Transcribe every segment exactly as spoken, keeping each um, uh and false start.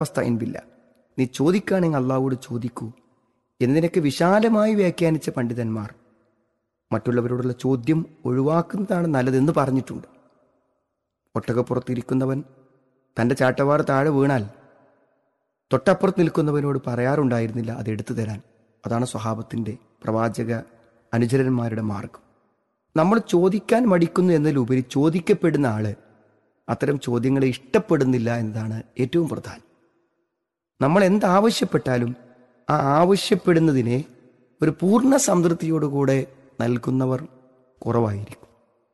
വസ്തഈൻ ബില്ലാ, നീ ചോദിക്കുകയാണെങ്കിൽ അള്ളാഹുവോട് ചോദിക്കൂ എന്നതിനൊക്കെ വിശാലമായി വ്യാഖ്യാനിച്ച പണ്ഡിതന്മാർ മറ്റുള്ളവരോടുള്ള ചോദ്യം ഒഴിവാക്കുന്നതാണ് നല്ലതെന്ന് പറഞ്ഞിട്ടുണ്ട്. ഒട്ടകപ്പുറത്തിരിക്കുന്നവൻ തൻ്റെ ചാട്ടവാർ താഴെ വീണാൽ തൊട്ടപ്പുറത്ത് നിൽക്കുന്നവനോട് പറയാറുണ്ടായിരുന്നില്ല അത് എടുത്തു തരാൻ. അതാണ് സ്വഹാബത്തിൻ്റെ പ്രവാചക അനുചരന്മാരുടെ മാർഗം. നമ്മൾ ചോദിക്കാൻ മടിക്കുന്നു എന്നതിലുപരി ചോദിക്കപ്പെടുന്ന ആള് അത്തരം ചോദ്യങ്ങളെ ഇഷ്ടപ്പെടുന്നില്ല എന്നതാണ് ഏറ്റവും പ്രധാനം. നമ്മൾ എന്താവശ്യപ്പെട്ടാലും ആ ആവശ്യപ്പെടുന്നതിനെ ഒരു പൂർണ്ണ സംതൃപ്തിയോടുകൂടെ നൽകുന്നവർ കുറവായിരിക്കും.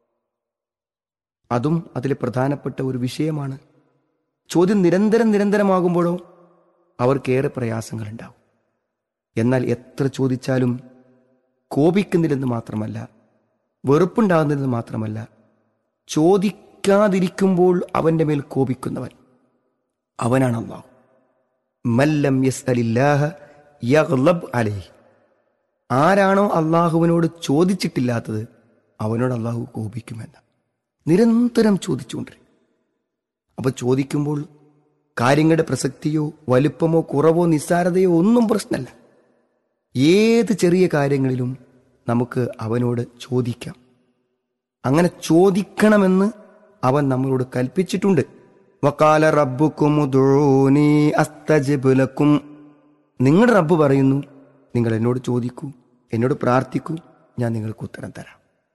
അതും അതിലെ പ്രധാനപ്പെട്ട ഒരു വിഷയമാണ്. ചോദ്യം നിരന്തരം നിരന്തരമാകുമ്പോഴോ അവർക്കേറെ പ്രയാസങ്ങളുണ്ടാവും. എന്നാൽ എത്ര ചോദിച്ചാലും കോപിക്കുന്നില്ലെന്ന് മാത്രമല്ല, വെറുപ്പുണ്ടാകുന്നില്ലെന്ന് മാത്രമല്ല, ചോദിക്കാതിരിക്കുമ്പോൾ അവൻ്റെ മേൽ കോപിക്കുന്നവൻ അവനാണ് അല്ലാഹു. മല്ലം യസ്അലില്ലാഹ യഗ്ളബ് അലൈഹി, ആരാണോ അള്ളാഹുവിനോട് ചോദിച്ചിട്ടില്ലാത്തത് അവനോട് അള്ളാഹു കോപിക്കുമെന്ന്. നിരന്തരം ചോദിച്ചുകൊണ്ടിരിക്കും. അപ്പൊ ചോദിക്കുമ്പോൾ കാര്യങ്ങളുടെ പ്രസക്തിയോ വലുപ്പമോ കുറവോ നിസ്സാരതയോ ഒന്നും പ്രശ്നമല്ല. ഏത് ചെറിയ കാര്യങ്ങളിലും നമുക്ക് അവനോട് ചോദിക്കാം. അങ്ങനെ ചോദിക്കണമെന്ന് അവൻ നമ്മളോട് കൽപ്പിച്ചിട്ടുണ്ട്. വഖാല റബ്ബുക്കും ഉദ്ഊനി അസ്തജിബ് ലക്കും, നിങ്ങളുടെ റബ്ബ് പറയുന്നു നിങ്ങൾ എന്നോട് ചോദിക്കൂ, എന്നോട് പ്രാർത്ഥിക്കൂ, ഞാൻ നിങ്ങൾക്ക് ഉത്തരം തരാം.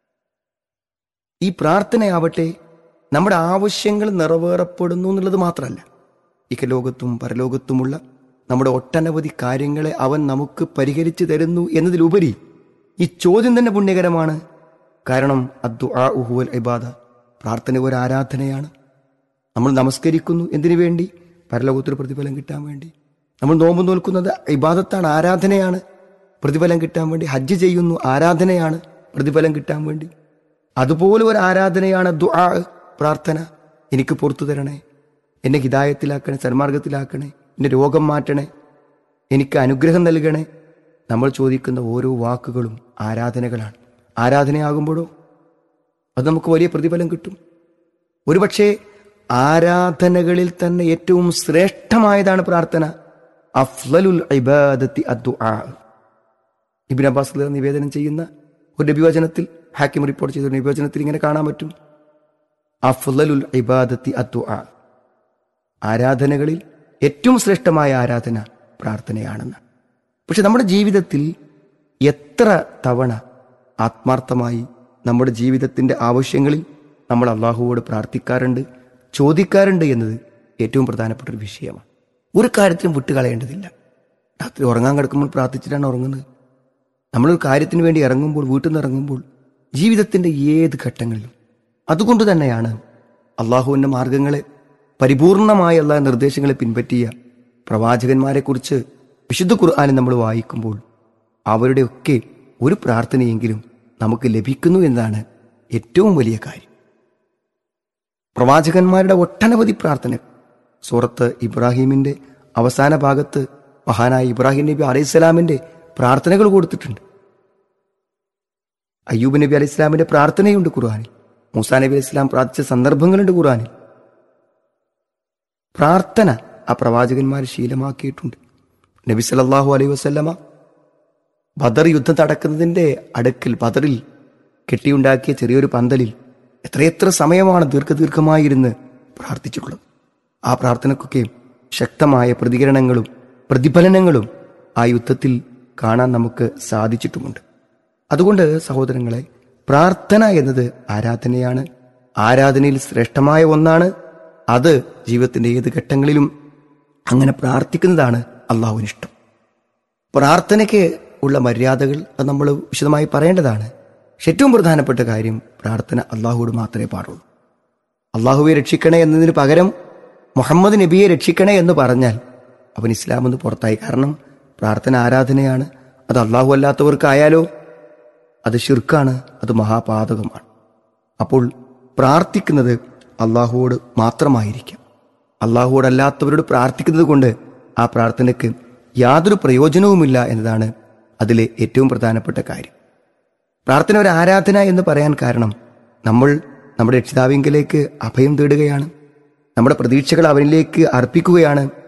ഈ പ്രാർത്ഥനയാവട്ടെ നമ്മുടെ ആവശ്യങ്ങൾ നിറവേറപ്പെടുന്നു എന്നുള്ളത് മാത്രമല്ല, ഇഹലോകത്തും പരലോകത്തുമുള്ള നമ്മുടെ ഒട്ടനവധി കാര്യങ്ങളെ അവൻ നമുക്ക് പരിഹരിച്ചു തരുന്നു എന്നതിലുപരി ഈ ചോദ്യം തന്നെ പുണ്യകരമാണ്. കാരണം അദ്ദുആഉ ഹുവൽ ഇബാദ, പ്രാർത്ഥന ഒരു ആരാധനയാണ്. നമ്മൾ നമസ്കരിക്കുന്നു എന്തിനു വേണ്ടി? പരലോകത്തിൽ പ്രതിഫലം കിട്ടാൻ വേണ്ടി. നമ്മൾ നോമ്പ് നോൽക്കുന്നത് ഇബാദത്താണ്, ആരാധനയാണ്, പ്രതിഫലം കിട്ടാൻ വേണ്ടി. ഹജ്ജ് ചെയ്യുന്നു, ആരാധനയാണ്, പ്രതിഫലം കിട്ടാൻ വേണ്ടി. അതുപോലെ ഒരു ആരാധനയാണ് ദുആ, പ്രാർത്ഥന. എനിക്ക് പുറത്തു തരണേ, എന്നെ ഹിദായത്തിലാക്കണേ, സന്മാർഗത്തിലാക്കണേ, എന്നെ രോഗം മാറ്റണേ, എനിക്ക് അനുഗ്രഹം നൽകണേ. നമ്മൾ ചോദിക്കുന്ന ഓരോ വാക്കുകളും ആരാധനകളാണ്. ആരാധനയാകുമ്പോഴോ അത് നമുക്ക് വലിയ പ്രതിഫലം കിട്ടും. ഒരുപക്ഷെ ആരാധനകളിൽ തന്നെ ഏറ്റവും ശ്രേഷ്ഠമായതാണ് പ്രാർത്ഥന. അഫ്ളലുൽ ഇബാദത്തി അദ്ദുആ. ഇബ്നു അബ്ബാസ് നിവേദനം ചെയ്യുന്ന ഒരു നബിവചനത്തിൽ, ഹാക്കിം റിപ്പോർട്ട് ചെയ്ത ഒരു നബിവചനത്തിൽ ഇങ്ങനെ കാണാൻ പറ്റും, അഫ്ളലുൽ ഇബാദത്തി അദ്ദുആ, ആരാധനകളിൽ ഏറ്റവും ശ്രേഷ്ഠമായ ആരാധന പ്രാർത്ഥനയാണെന്ന്. പക്ഷെ നമ്മുടെ ജീവിതത്തിൽ എത്ര തവണ ആത്മാർത്ഥമായി നമ്മുടെ ജീവിതത്തിൻ്റെ ആവശ്യങ്ങളിൽ നമ്മൾ അള്ളാഹുവോട് പ്രാർത്ഥിക്കാറുണ്ട്, ചോദിക്കാറുണ്ട് എന്നത് ഏറ്റവും പ്രധാനപ്പെട്ട ഒരു വിഷയമാണ്. ഒരു കാര്യത്തിനും വിട്ടുകളയേണ്ടതില്ല. രാത്രി ഉറങ്ങാൻ കിടക്കുമ്പോൾ പ്രാർത്ഥിച്ചിട്ടാണ് ഉറങ്ങുന്നത്. നമ്മളൊരു കാര്യത്തിന് വേണ്ടി ഇറങ്ങുമ്പോൾ, വീട്ടിൽ നിന്ന് ഇറങ്ങുമ്പോൾ, ജീവിതത്തിൻ്റെ ഏത് ഘട്ടങ്ങളിലും. അതുകൊണ്ട് തന്നെയാണ് അള്ളാഹുവിൻ്റെ മാർഗങ്ങളെ പരിപൂർണമായ എല്ലാ നിർദ്ദേശങ്ങളെ പിൻപറ്റിയ പ്രവാചകന്മാരെക്കുറിച്ച് വിശുദ്ധ ഖുർആനിൽ നമ്മൾ വായിക്കുമ്പോൾ അവരുടെയൊക്കെ ഒരു പ്രാർത്ഥനയെങ്കിലും നമുക്ക് ലഭിക്കുന്നു എന്നതാണ് ഏറ്റവും വലിയ കാര്യം. പ്രവാചകന്മാരുടെ ഒട്ടനവധി പ്രാർത്ഥന സൂറത്ത് ഇബ്രാഹിമിന്റെ അവസാന ഭാഗത്ത് മഹാനായ ഇബ്രാഹിം നബി അലൈഹിസ്സലാമിന്റെ പ്രാർത്ഥനകൾ കൊടുത്തിട്ടുണ്ട്. അയ്യൂബ് നബി അലൈഹി ഇസ്ലാമിന്റെ പ്രാർത്ഥനയുണ്ട് ഖുർആനിൽ. മൂസാ നബി അലൈഹി ഇസ്ലാം പ്രാർത്ഥിച്ച സന്ദർഭങ്ങളുണ്ട് ഖുർആനിൽ. പ്രാർത്ഥന ആ പ്രവാചകന്മാർ ശീലമാക്കിയിട്ടുണ്ട്. നബി സല്ലല്ലാഹു അലൈഹി വസല്ലമ ബദർ യുദ്ധം നടക്കുന്നതിന്റെ അടുക്കൽ ബദറിൽ കെട്ടിയുണ്ടാക്കിയ ചെറിയൊരു പന്തലിൽ എത്രയെത്ര സമയമാണ് ദീർഘദീർഘമായിരുന്ന് പ്രാർത്ഥിച്ചിട്ടുള്ളത്. ആ പ്രാർത്ഥനക്കൊക്കെ ശക്തമായ പ്രതികരണങ്ങളും പ്രതിഫലനങ്ങളും ആ യുദ്ധത്തിൽ കാണാൻ നമുക്ക് സാധിച്ചിട്ടുമുണ്ട്. അതുകൊണ്ട് സഹോദരങ്ങളെ, പ്രാർത്ഥന എന്നത് ആരാധനയാണ്. ആരാധനയിൽ ശ്രേഷ്ഠമായ ഒന്നാണ്. അത് ജീവിതത്തിന്റെ ഏത് ഘട്ടങ്ങളിലും അങ്ങനെ പ്രാർത്ഥിക്കുന്നതാണ് അള്ളാഹുവിനിഷ്ടം. പ്രാർത്ഥനയ്ക്ക് ഉള്ള മര്യാദകൾ അത് നമ്മൾ വിശദമായി പറയേണ്ടതാണ്. പക്ഷെ ഏറ്റവും പ്രധാനപ്പെട്ട കാര്യം, പ്രാർത്ഥന അള്ളാഹുവോട് മാത്രമേ പാടുള്ളൂ. അള്ളാഹുവെ രക്ഷിക്കണേ എന്നതിന് പകരം മുഹമ്മദ് നബിയെ രക്ഷിക്കണേ എന്ന് പറഞ്ഞാൽ അവൻ ഇസ്ലാം എന്ന് പുറത്തായി. കാരണം പ്രാർത്ഥന ആരാധനയാണ്. അത് അള്ളാഹു അല്ലാത്തവർക്കായാലോ അത് ശിർക്കാണ്, അത് മഹാപാതകമാണ്. അപ്പോൾ പ്രാർത്ഥിക്കുന്നത് അള്ളാഹുവോട് മാത്രമായിരിക്കും. അള്ളാഹുവോടല്ലാത്തവരോട് പ്രാർത്ഥിക്കുന്നത് കൊണ്ട് ആ പ്രാർത്ഥനയ്ക്ക് യാതൊരു പ്രയോജനവുമില്ല എന്നതാണ് അതിലെ ഏറ്റവും പ്രധാനപ്പെട്ട കാര്യം. പ്രാർത്ഥന ഒരു ആരാധന എന്ന് പറയാൻ കാരണം, നമ്മൾ നമ്മുടെ രക്ഷിതാവിങ്കലേക്ക് അഭയം തേടുകയാണ്, നമ്മുടെ പ്രതീക്ഷകൾ അവനിലേക്ക് അർപ്പിക്കുകയാണ്.